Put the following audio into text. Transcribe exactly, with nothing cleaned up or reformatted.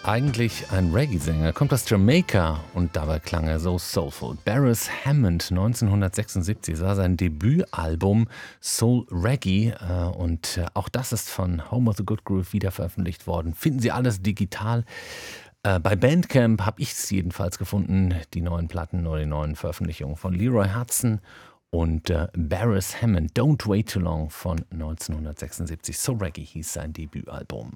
Eigentlich ein Reggae-Sänger, kommt aus Jamaika und dabei klang er so soulful. Beres Hammond neunzehnhundertsechsundsiebzig war sein Debütalbum Soul Reggae äh, und äh, auch das ist von Home of the Good Groove wieder veröffentlicht worden. Finden Sie alles digital. Äh, bei Bandcamp habe ich es jedenfalls gefunden, die neuen Platten oder die neuen Veröffentlichungen von Leroy Hudson und äh, Beres Hammond, Don't Wait Too Long von neunzehnhundertsechsundsiebzig. Soul Reggae hieß sein Debütalbum.